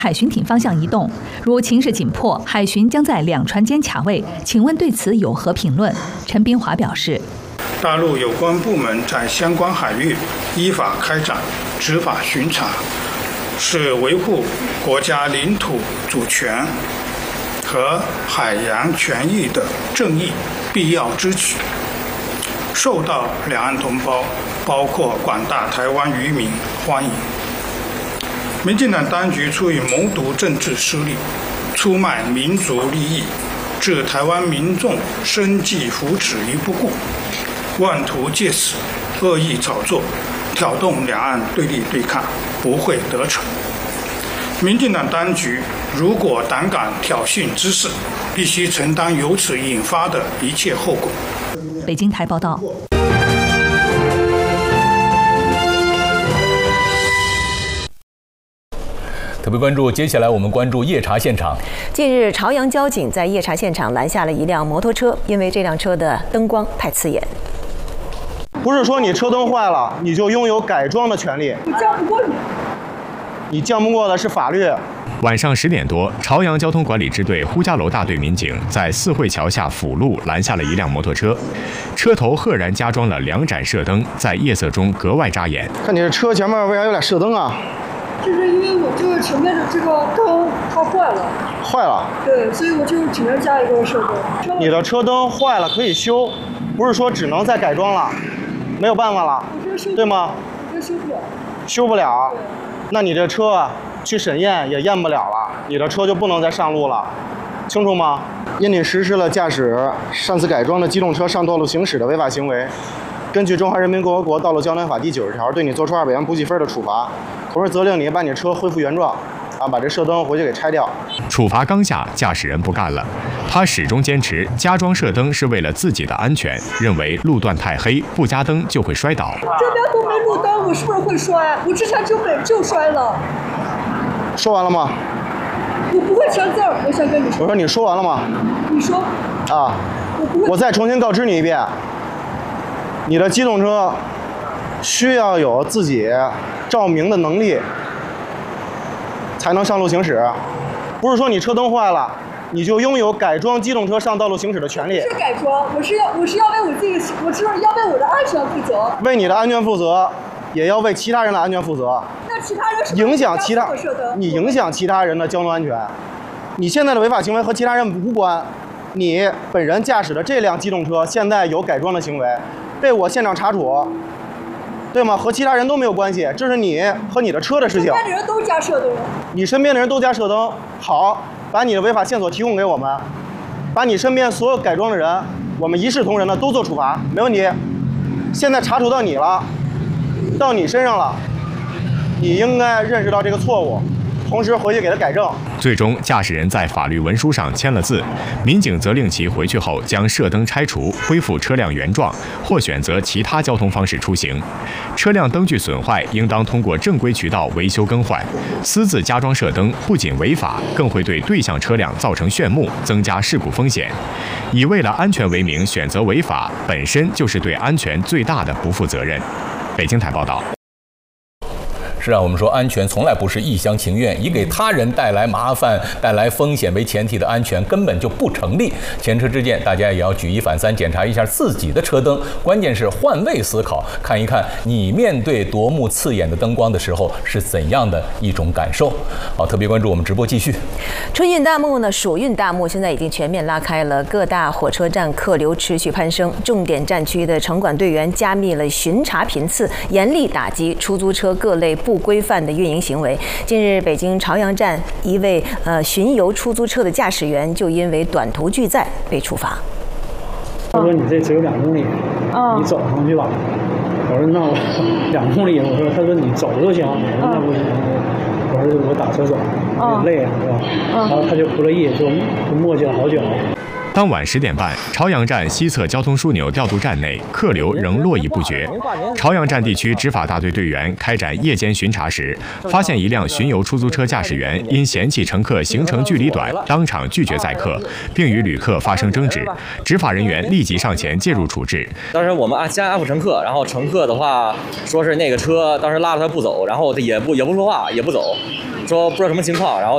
海巡艇方向移动。如情势紧迫，海巡将在两船间卡位。请问对此有何评论？陈斌华表示， 大陆有关部门在相关海域依法开展执法巡查，是维护国家领土主权和海洋权益的正义必要之举，受到两岸同胞，包括广大台湾渔民欢迎。民进党当局出于谋独政治私利，出卖民族利益，置台湾民众生计福祉于不顾，妄图借此恶意炒作，挑动两岸对立对抗，不会得逞。民进党当局如果胆敢挑衅之事，必须承担由此引发的一切后果。 北京台报道。 特别关注，接下来我们关注夜查现场。 近日，朝阳交警在夜查现场拦下了一辆摩托车，因为这辆车的灯光太刺眼。 不是说你车灯坏了，你就拥有改装的权利。 你犟不过你。 你犟不过的是法律。 晚上10点多，朝阳交通管理支队呼家楼大队民警在四惠桥下辅路拦下了一辆摩托车，车头赫然加装了2盏射灯，在夜色中格外扎眼。 看你这车前面为啥有俩射灯啊？ 就是因为我这个前面的这个灯它坏了。 坏了。 对，所以我就只能加一个射灯。 你的车灯坏了可以修，不是说只能再改装了，没有办法了，对吗？ 我这修不了。 修不了，那你这车啊，去审验也验不了了，你的车就不能再上路了，清楚吗？因你实施了驾驶擅自改装的机动车上道路行驶的违法行为，根据《中华人民共和国道路交通法》第90条，对你作出200元补给分的处罚，同时责令你把你车恢复原状，把这射灯回去给拆掉。 处罚刚下，驾驶人不干了，他始终坚持加装射灯是为了自己的安全，认为路段太黑，不加灯就会摔倒。 这边都没路灯，我是不是会摔？我之前就摔了。 说完了吗？ 我不会签字儿，我想跟你说。 我说你说完了吗？ 你说。 啊，我再重新告知你一遍，你的机动车需要有自己照明的能力，才能上路行驶。不是说你车灯坏了，你就拥有改装机动车上道路行驶的权利。 是改装，我是要为我自己，我是要为我的安全负责。 为你的安全负责，也要为其他人的安全负责。 那其他人是影响其他，你影响其他人的交通安全。你现在的违法行为和其他人无关，你本人驾驶的这辆机动车现在有改装的行为，被我现场查处，对吗？和其他人都没有关系，这是你和你的车的事情。 身边的人都加射灯。 你身边的人都加射灯，好，把你的违法线索提供给我们，把你身边所有改装的人，我们一视同仁的都做处罚，没问题。现在查处到你了，到你身上了，你应该认识到这个错误，同时回去给他改正。 最终，驾驶人在法律文书上签了字，民警责令其回去后将射灯拆除，恢复车辆原状，或选择其他交通方式出行。车辆灯具损坏，应当通过正规渠道维修更换。私自加装射灯不仅违法，更会对对向车辆造成炫目，增加事故风险。以为了安全为名选择违法，本身就是对安全最大的不负责任。北京台报道。 是啊，我们说安全从来不是一厢情愿，以给他人带来麻烦、带来风险为前提的安全根本就不成立。前车之鉴，大家也要举一反三，检查一下自己的车灯。关键是换位思考，看一看你面对夺目刺眼的灯光的时候是怎样的一种感受。好，特别关注我们直播继续。 春运大幕呢，暑运大幕现在已经全面拉开了，各大火车站客流持续攀升，重点站区的城管队员加密了巡查频次，严厉打击出租车各类不规范的运营行为。近日，北京朝阳站一位巡游出租车的驾驶员就因为短途拒载被处罚。 他说：“你这只有2公里，你走上去吧。”我说：“那我2公里。”我说：“他说你走就行。”我说：“那不行。”我说：“我打车走，有点累啊，是吧？”然后他就不乐意，就磨叽了好久。 当晚10点半，朝阳站西侧交通枢纽调度站内客流仍络绎不绝。朝阳站地区执法大队队员开展夜间巡查时，发现一辆巡游出租车驾驶员因嫌弃乘客行程距离短，当场拒绝载客，并与旅客发生争执。执法人员立即上前介入处置。 当时我们先安抚乘客，然后乘客的话说是那个车当时拉着他不走，然后他也不说话，也不走，说不知道什么情况，然后